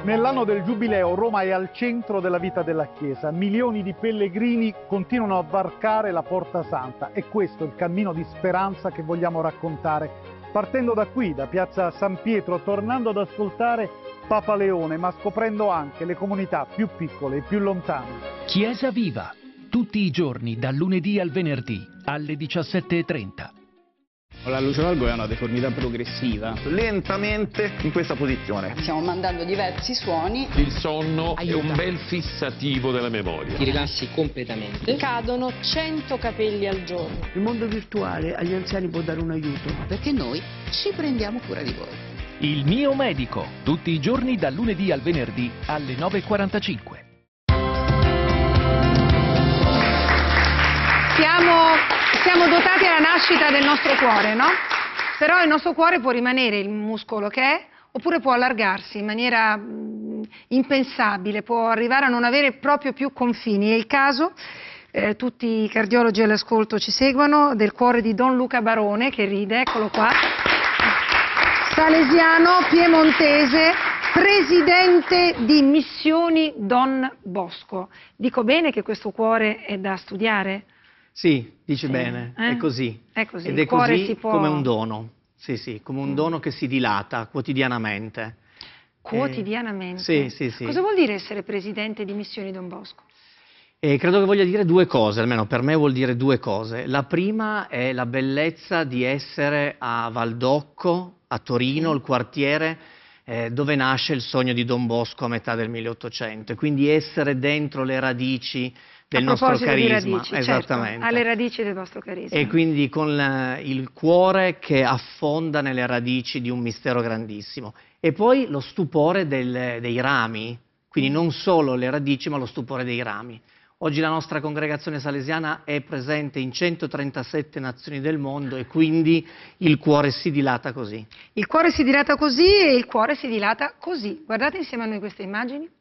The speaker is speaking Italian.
Nell'anno del Giubileo Roma è al centro della vita della Chiesa. Milioni di pellegrini continuano a varcare la Porta Santa e questo è il cammino di speranza che vogliamo raccontare. Partendo da qui, da Piazza San Pietro, tornando ad ascoltare Papa Leone, ma scoprendo anche le comunità più piccole e più lontane. Chiesa Viva, tutti i giorni, dal lunedì al venerdì, alle 17:30. La luce valgo è una deformità progressiva, lentamente in questa posizione. Stiamo mandando diversi suoni. Il sonno è un bel fissativo della memoria. Ti rilassi completamente. Cadono 100 capelli al giorno. Il mondo virtuale agli anziani può dare un aiuto. Perché noi ci prendiamo cura di voi. Il mio medico, tutti i giorni dal lunedì al venerdì alle 9:45. Siamo dotati alla nascita del nostro cuore, no? Però il nostro cuore può rimanere il muscolo che è, oppure può allargarsi in maniera impensabile, può arrivare a non avere proprio più confini. È il caso, tutti i cardiologi all'ascolto ci seguono, del cuore di Don Luca Barone, che ride, eccolo qua, salesiano, piemontese, presidente di Missioni Don Bosco. Dico bene che questo cuore è da studiare? Sì, dice bene, è così. È così. Ed è così come un dono, sì, come un dono che si dilata quotidianamente. Quotidianamente? Sì. Cosa vuol dire essere presidente di Missioni Don Bosco? Credo che voglia dire due cose, almeno per me vuol dire due cose. La prima è la bellezza di essere a Valdocco, a Torino, il quartiere dove nasce il sogno di Don Bosco a metà del 1800, quindi essere dentro le radici del nostro carisma, di radici, esattamente. Certo, alle radici del vostro carisma. E quindi con il cuore che affonda nelle radici di un mistero grandissimo. E poi lo stupore dei rami, quindi non solo le radici, ma lo stupore dei rami. Oggi la nostra congregazione salesiana è presente in 137 nazioni del mondo e quindi il cuore si dilata così. Il cuore si dilata così e il cuore si dilata così. Guardate insieme a noi queste immagini.